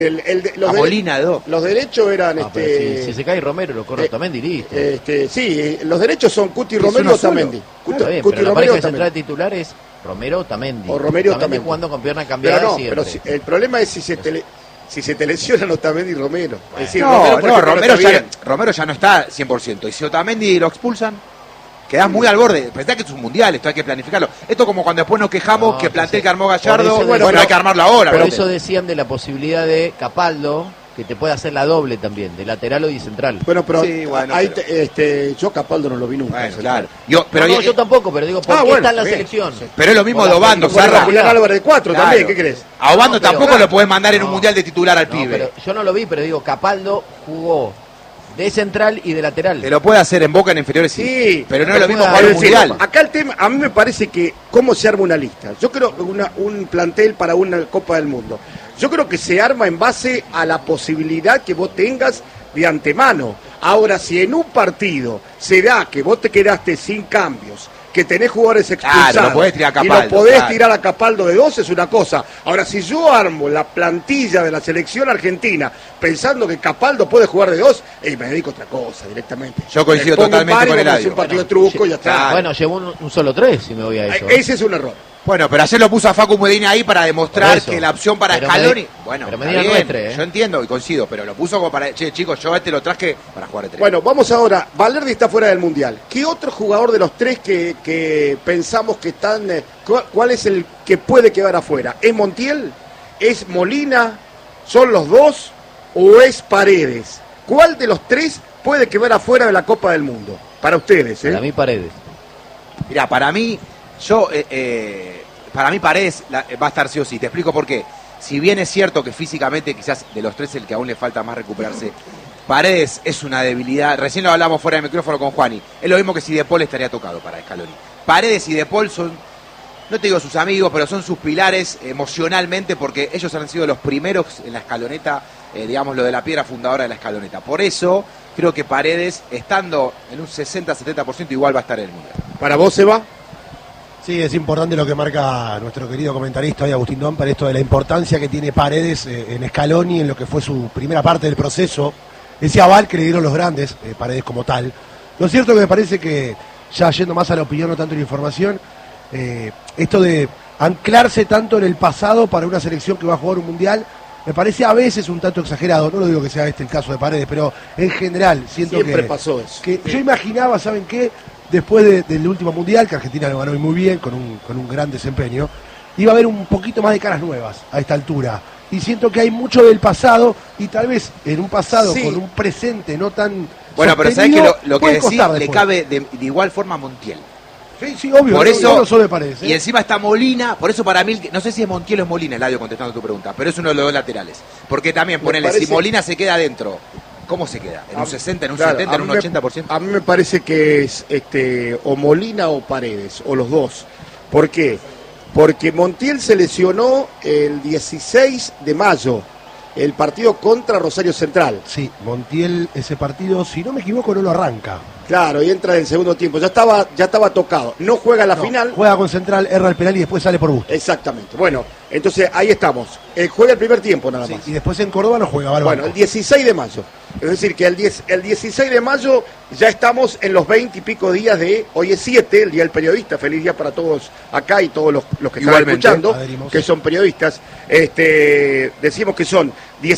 A Molina de 2. Los derechos eran si se cae Romero lo corre Otamendi, listo. Sí, los derechos son Cuti, Romero y Otamendi. Cuti, Romero la pareja central titular es Romero Otamendi. O Romero Otamendi jugando con pierna cambiada pero el problema es si se te lesionan Otamendi y Romero. Bueno. Es decir, Romero ya no está 100%. Y si Otamendi lo expulsan, quedás muy al borde. Pensá que es un mundial, esto hay que planificarlo. Esto como cuando después nos quejamos que plantel que armó Gallardo, hay que armarlo ahora. Por eso decían de la posibilidad de Capaldo, que te puede hacer la doble también, de lateral o de central. Bueno, pero yo Capaldo no lo vi nunca. Bueno, claro. Yo tampoco, pero digo, ¿por qué está en la selección? Pero es lo mismo de Obando, Julián Álvarez de 4 también, ¿qué crees? A Obando tampoco lo podés mandar en un mundial de titular al pibe. Pero yo no lo vi, pero digo, Capaldo jugó de central y de lateral. Te lo puede hacer en Boca en inferiores, sí, pero no es lo mismo jugar un mundial. Acá el tema, a mí me parece que cómo se arma una lista. Yo creo un plantel para una Copa del Mundo. Yo creo que se arma en base a la posibilidad que vos tengas de antemano. Ahora, si en un partido se da que vos te quedaste sin cambios, que tenés jugadores expulsados lo podés tirar a Capaldo, y lo podés tirar a Capaldo de 2 es una cosa. Ahora, si yo armo la plantilla de la selección argentina pensando que Capaldo puede jugar de 2, me dedico a otra cosa directamente. Yo coincido totalmente con el audio. Un partido de truco y ya está. Bueno, llevó un solo 3 si me voy a eso. Ese es un error. Bueno, pero ayer lo puso a Facu Medina ahí para demostrar que la opción para Scaloni... Bueno, pero Medina no es 3, yo entiendo y coincido, pero lo puso como para... chicos, yo lo traje para jugar de 3. Bueno, vamos ahora. Valverde está fuera del Mundial. ¿Qué otro jugador de los 3 que pensamos que están... ¿Cuál es el que puede quedar afuera? ¿Es Montiel? ¿Es Molina? ¿Son los 2? ¿O es Paredes? ¿Cuál de los 3 puede quedar afuera de la Copa del Mundo? Para ustedes, Para mí Paredes. Mirá, para mí... para mí Paredes va a estar sí o sí. Te explico por qué. Si bien es cierto que físicamente quizás de los 3 el que aún le falta más recuperarse, Paredes es una debilidad. Recién lo hablamos fuera de micrófono con Juani. Es lo mismo que si De Paul estaría tocado para Scaloni. Paredes y De Paul son, no te digo sus amigos, pero son sus pilares emocionalmente porque ellos han sido los primeros en la escaloneta, digamos lo de la piedra fundadora de la escaloneta. Por eso creo que Paredes, estando en un 60-70%, igual va a estar en el Mundial. ¿Para vos, Seba? Sí, es importante lo que marca nuestro querido comentarista hoy, Agustín Domper, esto de la importancia que tiene Paredes en Scaloni, en lo que fue su primera parte del proceso, ese aval que le dieron los grandes, Paredes como tal. Lo cierto que me parece que, ya yendo más a la opinión, no tanto a la información, esto de anclarse tanto en el pasado para una selección que va a jugar un mundial, me parece a veces un tanto exagerado. No lo digo que sea este el caso de Paredes, pero en general siento siempre pasó eso. Que yo imaginaba, ¿saben qué? Después del último mundial, que Argentina lo ganó muy bien, con un gran desempeño, iba a haber un poquito más de caras nuevas a esta altura. Y siento que hay mucho del pasado, y tal vez en un pasado con un presente no tan bueno, pero sabés que lo que decís le cabe de igual forma a Montiel. Sí, obvio. Por eso, no solo me parece. Y encima está Molina, por eso para mí, no sé si es Montiel o es Molina, Eladio, contestando tu pregunta, pero es uno de los 2 laterales. Porque también, ponele, si Molina se queda adentro, ¿cómo se queda? ¿En un 60, en un 70, en un 80%? A mí me parece que es o Molina o Paredes, o los 2. ¿Por qué? Porque Montiel se lesionó el 16 de mayo, el partido contra Rosario Central. Sí, Montiel ese partido, si no me equivoco, no lo arranca. Claro, y entra en el segundo tiempo. Ya estaba tocado. No juega la final. Juega con Central, erra el penal y después sale por gusto. Exactamente. Bueno, entonces ahí estamos. Juega el primer tiempo nada más. Y después en Córdoba no juega. Bueno, el 16 de mayo. Es decir, que el 16 de mayo ya estamos en los 20 y pico días de... Hoy es 7, el Día del Periodista. Feliz día para todos acá y todos los que están escuchando, que son periodistas. Decimos que son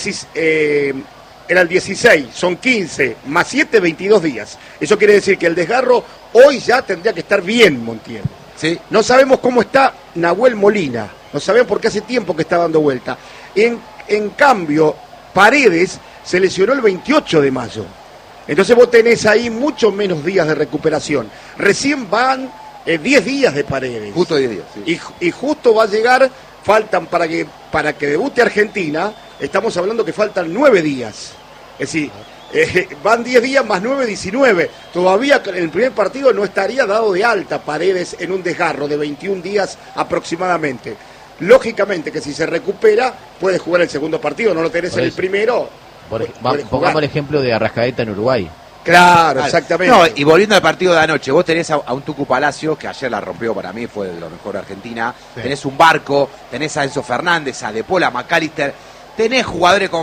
16... Era el 16, son 15, más 7, 22 días. Eso quiere decir que el desgarro hoy ya tendría que estar bien, Montiel. Sí. No sabemos cómo está Nahuel Molina, no sabemos porque hace tiempo que está dando vuelta. En cambio, Paredes se lesionó el 28 de mayo. Entonces vos tenés ahí mucho menos días de recuperación. Recién van 10 días de Paredes. Justo 10 días, sí. Y justo va a llegar, faltan para que debute Argentina, estamos hablando que faltan 9 días. Es decir, van 10 días más 9, 19. Todavía en el primer partido no estaría dado de alta Paredes en un desgarro de 21 días aproximadamente. Lógicamente que si se recupera, puede jugar el segundo partido, no lo tenés en el primero. Pongamos el ejemplo de Arrascaeta en Uruguay. Claro, exactamente. No, y volviendo al partido de anoche, vos tenés a un Tucu Palacio, que ayer la rompió para mí, fue de lo mejor de Argentina. Sí. Tenés un Barco, tenés a Enzo Fernández, a De Paul, a McAllister. tenés jugadores como